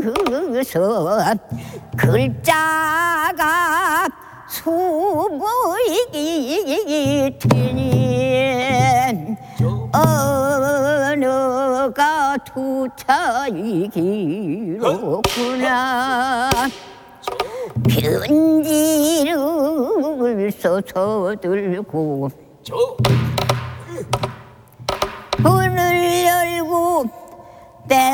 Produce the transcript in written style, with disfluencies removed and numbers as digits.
글자가 수보이기 테니 언어가 투차이 길었구나. 편지를 써서 들고 문을 열고